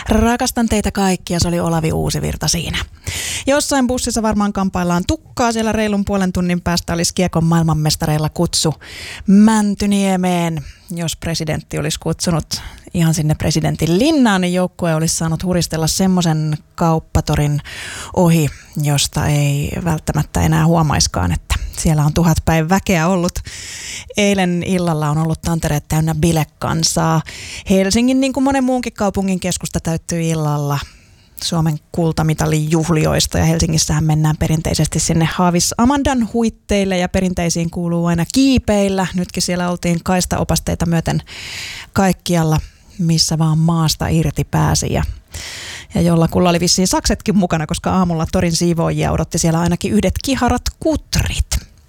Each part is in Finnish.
Rakastan teitä kaikkia, se oli Olavi Uusivirta siinä. Jossain bussissa varmaan kampaillaan tukkaa, siellä reilun puolen tunnin päästä olisi kiekon maailmanmestareilla kutsu Mäntyniemeen. Jos presidentti olisi kutsunut ihan sinne presidentin linnaan, niin joukkue olisi saanut huristella semmoisen kauppatorin ohi, josta ei välttämättä enää huomaiskaan, että siellä on 1000 päin väkeä ollut. Eilen illalla on ollut tantereet täynnä bilekansaa. Helsingin, niin kuin monen muunkin kaupungin keskusta, täyttyy illalla Suomen kultamitalin juhlioista, ja Helsingissähän mennään perinteisesti sinne Haavis Amandan huitteille, ja perinteisiin kuuluu aina kiipeillä. Nytkin siellä oltiin kaistaopasteita myöten kaikkialla, missä vaan maasta irti pääsi, ja jollakulla oli vissiin saksetkin mukana, koska aamulla torin siivoojia odotti siellä ainakin yhdet kiharat kutrit.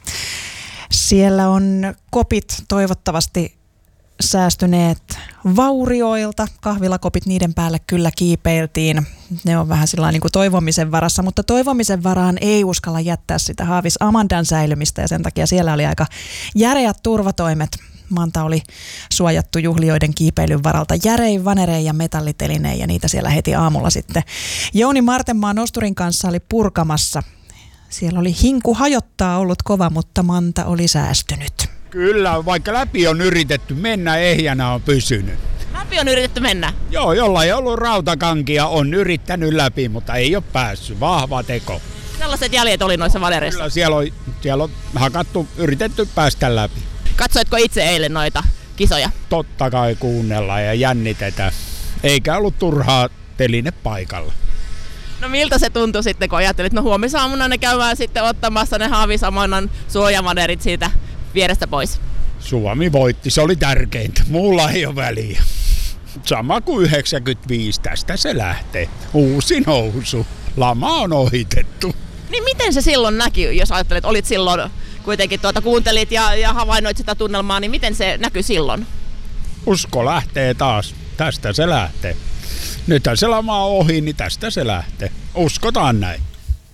Siellä on kopit toivottavasti säästyneet vaurioilta. Kahvilakopit, niiden päälle kyllä kiipeiltiin. Ne on vähän sillä niin kuin toivomisen varassa, mutta toivomisen varaan ei uskalla jättää sitä Haavis Amandan säilymistä, ja sen takia siellä oli aika järeät turvatoimet. Manta oli suojattu juhlioiden kiipeilyn varalta järein, vanerein ja metallitelineen, ja niitä siellä heti aamulla sitten Jouni Martenmaa nosturin kanssa oli purkamassa. Siellä oli hinku hajottaa ollut kova, mutta Manta oli säästynyt. Kyllä, vaikka läpi on yritetty mennä, ehjänä on pysynyt. Läpi on yritetty mennä? Joo, jolla ei ollut rautakankia, on yrittänyt läpi, mutta ei ole päässyt. Vahva teko. Sellaiset jäljet oli noissa vanereissa? Kyllä, siellä on hakattu, yritetty päästä läpi. Katsoitko itse eilen noita kisoja? Totta kai kuunnellaan ja jännitetään. Eikä ollut turhaa teline paikalla. No miltä se tuntui sitten, kun ajattelit, no huomisaamuna ne käydään sitten ottamassa ne Haavis Amandan suojavanerit siitä vierestä pois? Suomi voitti, se oli tärkeintä. Muulla ei ole väliä. Sama kuin 95, tästä se lähtee. Uusi nousu. Lama on ohitettu. Niin miten se silloin näki, jos ajattelet, olit silloin kuitenkin kuuntelit ja havainnoit sitä tunnelmaa, niin miten se näkyi silloin? Usko lähtee taas. Tästä se lähtee. Nythän se lama on ohi, niin tästä se lähtee. Uskotaan näin.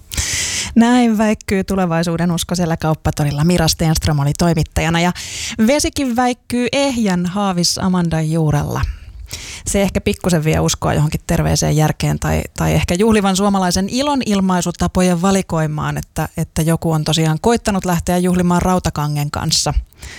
Näin väikkyy tulevaisuuden usko siellä kauppatorilla. Mira Stenström oli toimittajana, ja vesikin väikkyy ehjän Haavis Amandan juurella. Se ehkä pikkusen vie uskoa johonkin terveeseen järkeen tai ehkä juhlivan suomalaisen ilonilmaisutapojen valikoimaan, että joku on tosiaan koittanut lähteä juhlimaan rautakangen kanssa.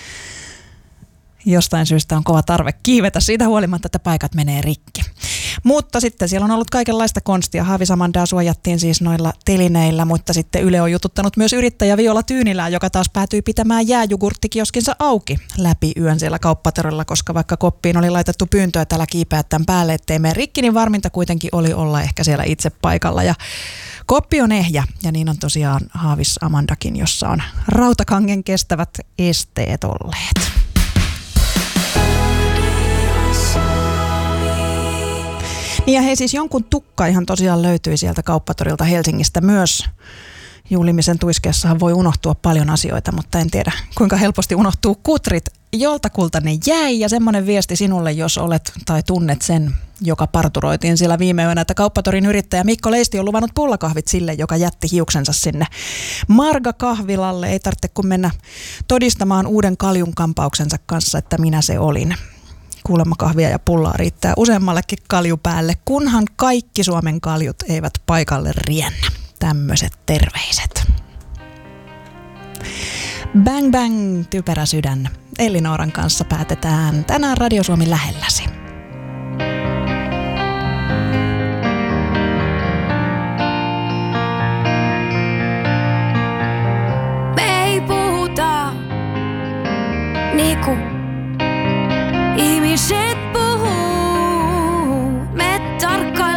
Jostain syystä on kova tarve kiivetä siitä huolimatta, että paikat menee rikki. Mutta sitten siellä on ollut kaikenlaista konstia. Haavis Amandaa suojattiin siis noilla telineillä, mutta sitten Yle on jututtanut myös yrittäjä Viola Tyynilää, joka taas päätyi pitämään jääjugurttikioskinsa auki läpi yön siellä kauppatorilla, koska vaikka koppiin oli laitettu pyyntö, että älä kiipeä tämän päälle, ettei mene rikki, niin varminta kuitenkin oli olla ehkä siellä itse paikalla. Ja koppi on ehjä, ja niin on tosiaan Haavis Amandakin, jossa on rautakangen kestävät esteet olleet. Ja hei, siis jonkun tukka ihan tosiaan löytyi sieltä kauppatorilta Helsingistä myös. Juhlimisen tuiskeessahan voi unohtua paljon asioita, mutta en tiedä kuinka helposti unohtuu kutrit. Joltakulta ne jäi, ja semmoinen viesti sinulle, jos olet tai tunnet sen, joka parturoitiin siellä viime yönä, että kauppatorin yrittäjä Mikko Leisti on luvannut pullakahvit sille, joka jätti hiuksensa sinne Marga-kahvilalle. Ei tarvitse kun mennä todistamaan uuden kaljun kampauksensa kanssa, että minä se olin. Kuulemma kahvia ja pullaa riittää useammallekin kaljupäälle, kunhan kaikki Suomen kaljut eivät paikalle riennä. Tämmöiset terveiset. Bang bang, typerä sydän. Ellinooran kanssa päätetään tänään Radio Suomi lähelläsi. Me ei puhuta niinku